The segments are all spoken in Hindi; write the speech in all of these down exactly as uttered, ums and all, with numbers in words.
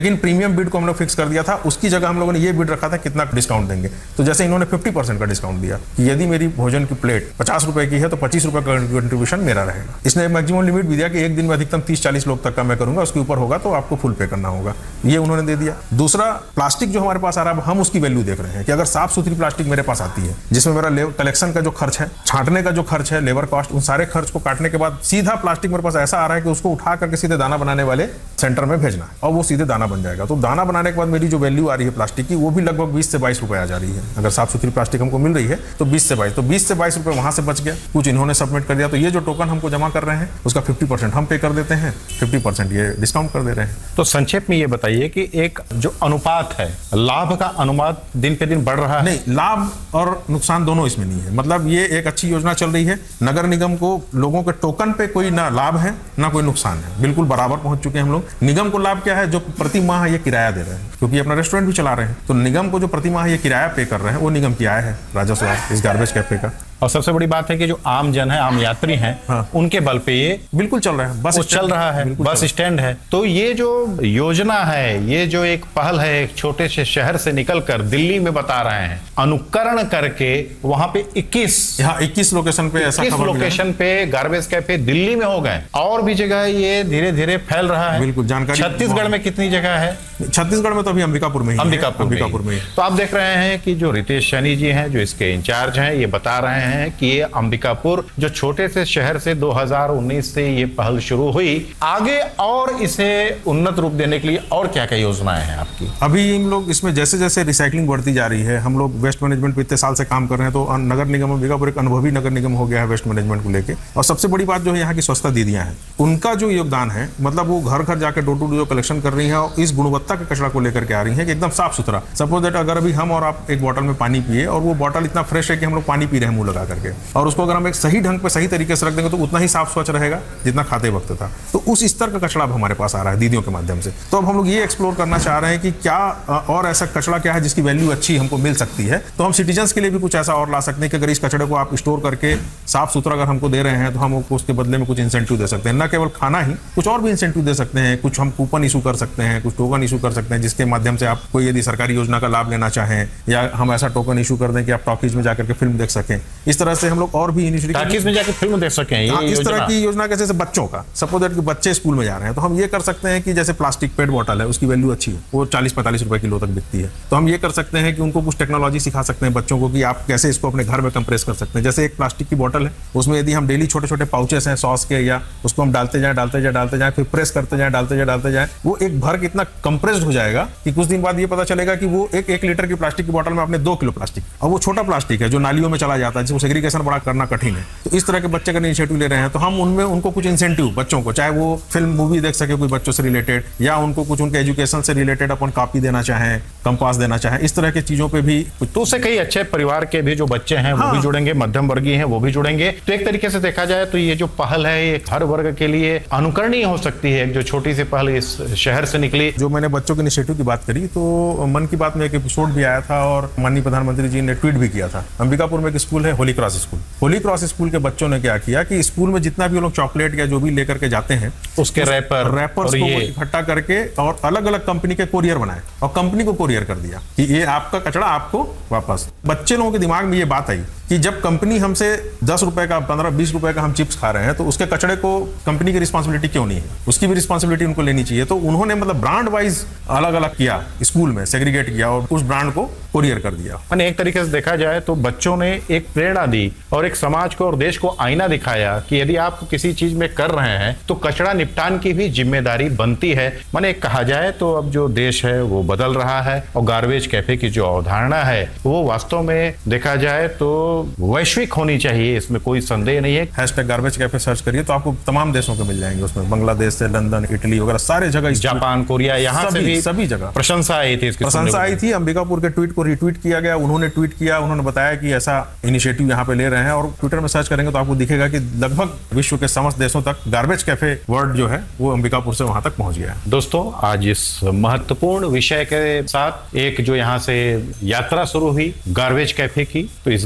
लेकिन प्रीमियम बिड को हम लोग फिक्स कर दिया था, उसकी जगह हम लोगों ने ये बिड रखा था कितना डिस्काउंट देंगे। तो जैसे इन्होंने पचास परसेंट का डिस्काउंट दिया कि यदि मेरी भोजन की प्लेट पचास रुपए की है तो पच्चीस रुपए का कंट्रीब्यूशन मेरा रहेगा। इसने मैक्सिमम लिमिट भी दिया कि एक दिन में अधिकतम तीस चालीस लोग तक का मैं करूंगा, उसके ऊपर होगा तो आपको फुल पे करना होगा, ये उन्होंने दे दिया। दूसरा, प्लास्टिक जो हमारे पास आ रहा है हम उसकी वैल्यू देख रहे हैं कि अगर साफ सुथरी प्लास्टिक मेरे पास आती है जिसमें मेरा कलेक्शन का जो खर्च है, छांटने का जो खर्च है, लेबर कॉस्ट, उन सारे खर्च को काटने के बाद सीधा प्लास्टिक मेरे पास ऐसा आ रहा है कि उसको उठा करके सीधे दाना बनाने वाले सेंटर में भेजना है और वो सीधे दाना बन जाएगा। तो दाना बनाने के बाद मेरी जो वैल्यू आ रही है प्लास्टिक की वो भी लगभग बीस से बाईस रुपए आ जा रही है। अगर साफ सुथरी प्लास्टिक हमको मिल रही है तो बीस से बाईस, तो बीस से बाईस रुपए वहां से बच गया, कुछ इन्होंने सबमिट कर दिया। तो ये जो टोकन हमको जमा कर रहे हैं उसका पचास परसेंट हम पे कर देते हैं, पचास परसेंट ये डिस्काउंट कर दे रहे हैं। तो संक्षेप में ये बताइए कि एक जो अनुपात है, लाभ का अनुपात दिन पे दिन बढ़ रहा है? नहीं, लाभ और नुकसान दोनों इसमें नहीं है। मतलब ये एक अच्छी योजना चल रही है। नगर निगम को लोगों के टोकन पे कोई ना लाभ है ना कोई नुकसान है, बिल्कुल बराबर पहुंच चुके हैं हम लोग। निगम को लाभ क्या है, जो प्रति माह ये किराया दे रहे हैं, क्योंकि अपना रेस्टोरेंट भी चला रहे हैं, तो निगम को जो प्रति माह ये किराया पे कर रहे हैं वो निगम की आय है, राजस्व है इस गार्बेज कैफे का। और सबसे बड़ी बात है कि जो आम जन है, आम यात्री हैं, हाँ। उनके बल पे ये बिल्कुल चल रहा है, बस चल रहा है, बस स्टैंड है। तो ये जो योजना है, ये जो एक पहल है, एक छोटे से शहर से निकलकर दिल्ली में बता रहे हैं, अनुकरण करके वहां पे इक्कीस यहाँ इक्कीस लोकेशन पे ऐसा इक्कीस लोकेशन पे गार्बेज कैफे दिल्ली में हो गए, और भी जगह ये धीरे धीरे फैल रहा है। बिल्कुल जानकारी। छत्तीसगढ़ में कितनी जगह है? छत्तीसगढ़ में तो अभी अंबिकापुर में ही अंबिकापुर अंबिकापुर में। तो आप देख रहे हैं कि जो रितेश सैनी जी हैं, जो इसके इंचार्ज हैं, ये बता रहे हैं कि ये अंबिकापुर जो छोटे से शहर से दो हज़ार उन्नीस से ये पहल शुरू हुई, आगे और इसे उन्नत रूप देने के लिए और क्या क्या योजनाएं हैं आपकी? अभी हम लोग इसमें जैसे जैसे रिसाइकलिंग बढ़ती जा रही है, हम लोग वेस्ट मैनेजमेंट पे इतने साल से काम कर रहे हैं, तो नगर निगम अंबिकापुर एक अनुभवी नगर निगम हो गया है वेस्ट मैनेजमेंट को लेकर। और सबसे बड़ी बात जो है यहाँ की स्वच्छता दीदियां हैं, उनका जो योगदान है, मतलब वो घर घर जाकर डोर टू डोर कलेक्शन कर रही है और इस गुणवत्ता के कचरा को लेकर के आ रही है कि एकदम साफ सुथरा। सपोज दैट अगर अभी हम और आप एक बोतल में पानी पिए और वो बोतल इतना फ्रेश है कि हम लोग पानी पी रहे हैं मुंह लगा करके, और उसको अगर हम एक सही ढंग पे सही तरीके से रख देंगे तो उतना ही साफ स्वच्छ रहेगा जितना खाते वक्त था। तो उस स्तर का कचरा अब हमारे पास आ रहा है दीदियों के माध्यम से। तो अब हम लोग ये एक्सप्लोर करना चाह रहे हैं कि क्या और ऐसा कचरा क्या है जिसकी वैल्यू अच्छी हमको मिल सकती है। तो हम सिटीजन्स के लिए भी कुछ ऐसा और ला सकते हैं कि अगर इस कचरे को आप स्टोर करके साफ सुथरा अगर हमको दे रहे हैं तो हम उसके बदले में कुछ इंसेंटिव दे सकते हैं। न केवल खाना ही, कुछ और भी इंसेंटिव दे सकते हैं, कुछ हम कूपन इशू कर सकते हैं, कुछ टोकन इशू कर सकते हैं जिसके माध्यम से आप कोई यदि सरकारी योजना का लाभ लेना चाहें, या हम ऐसा टोकन इशू कर दें कि आप टॉकीज में जाकर के फिल्म देख सकें। इस तरह से हम लोग और भी टॉकीज में जाकर फिल्म देख सकें। ये इस तरह की योजना कैसे से बच्चों का, सपोज दैट कि बच्चे स्कूल में जा रहे हैं तो हम ये कर सकते हैं कि जैसे प्लास्टिक पेट बॉटल है उसकी वैल्यू अच्छी है, वो चालीस पैंतालीस रुपए किलो तक बिकती है, तो हम ये कर सकते हैं कि उनको कुछ टेक्नोलॉजी सिखा सकते हैं बच्चों को कि आप कैसे इसको अपने घर में कंप्रेस कर सकते हैं। जैसे एक प्लास्टिक की बॉटल है, उसमें यदि हम डेली छोटे छोटे पाउचेस हैं सॉस के, या उसको हम डालते जाए डालते जाए डालते जाए फिर प्रेस करते जाए डालते जाए डालते जाए, वो एक भर के इतना कंप्रेस्ड हो जाएगा कि कुछ दिन बाद ये पता चलेगा कि वो एक एक लीटर की प्लास्टिक की बॉटल में आपने दो किलो प्लास्टिक, और वो छोटा प्लास्टिक है जो नालियों में चला जाता है, जिसको सेग्रीगेशन बड़ा करना कठिन है। तो इस तरह के बच्चे का इनिशिएटिव ले रहे हैं, तो हम उनमें उनको कुछ इंसेंटिव बच्चों को, चाहे वो फिल्म मूवी देख सके कोई बच्चों से रिलेटेड, या उनको कुछ उनके एजुकेशन से रिलेटेड अपन कॉपी देना चाहें, कंपास देना चाहें, इस तरह की चीजों पे भी। तो उससे कई अच्छे परिवार के भी जो बच्चे हैं वो हाँ। भी जुड़ेंगे, मध्यम वर्गीय हैं वो भी जुड़ेंगे। तो एक तरीके से देखा जाए तो ये जो पहल है ये हर वर्ग के लिए अनुकरणीय हो सकती है। जो छोटी सी पहल इस शहर से निकली, जो मैंने बच्चों के इनिशिएटिव की बात करी, तो मन की बात में एक एपिसोड भी आया था और माननीय प्रधानमंत्री जी ने ट्वीट भी किया था। अंबिकापुर में एक स्कूल है Holi cross school, Holi cross school के बच्चों ने क्या किया कि स्कूल में जितना भी लोग चॉकलेट या जो भी लेकर के जाते हैं उसके रैपर रैपर्स को इकट्ठा करके और अलग अलग कंपनी के कोरियर बनाए और कंपनी को कोरियर कर दिया कि ये आपका कचरा आपको वापस। बच्चे लोगों के दिमाग में ये बात आई कि जब कंपनी हमसे दस रुपए का पंद्रह बीस रुपए का हम चिप्स खा रहे हैं तो उसके कचरे को कंपनी की रिस्पांसिबिलिटी क्यों नहीं है, उसकी भी रिस्पांसिबिलिटी उनको लेनी चाहिए। तो उन्होंने मतलब ब्रांड वाइज अलग अलग किया, स्कूल में सेग्रीगेट किया और उस ब्रांड को कोरियर कर दिया। मैंने एक तरीके से देखा जाए तो बच्चों ने एक प्रेरणा दी और एक समाज को और देश को आईना दिखाया कि यदि आप किसी चीज में कर रहे हैं तो कचरा निपटान की भी जिम्मेदारी बनती है। मैंने कहा जाए तो अब जो देश है वो बदल रहा है और गार्बेज कैफे की जो अवधारणा है वो वास्तव में देखा जाए तो वैश्विक होनी चाहिए, इसमें कोई संदेह नहीं है। हैशटैग गार्बेज कैफे सर्च करिए तो आपको तमाम देशों के मिल जाएंगे, उसमें बांग्लादेश से लंदन, इटली वगैरह सारे जगह, जापान, कोरिया, यहाँ से भी सभी जगह प्रशंसा आई थी, इसकी प्रशंसा आई थी। अंबिकापुर के ट्वीट को रिट्वीट किया गया, उन्होंने ट्वीट किया, उन्होंने बताया कि ऐसा इनिशिएटिव यहाँ पे ले रहे हैं और ट्विटर में सर्च करेंगे तो आपको दिखेगा कि लगभग विश्व के समस्त देशों तक गार्बेज कैफे वर्ड जो है वो अंबिकापुर से वहां तक पहुंच गया। दोस्तों, आज इस महत्वपूर्ण विषय के साथ एक जो यहाँ से यात्रा शुरू हुई गार्बेज कैफे की, तो इस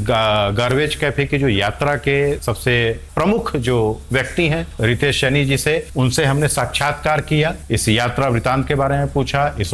गार्बेज कैफे की जो यात्रा के सबसे प्रमुख जो व्यक्ति हैं रितेश सैनी जी से, उनसे हमने साक्षात्कार किया, इस यात्रा वृतांत के बारे में पूछा, इस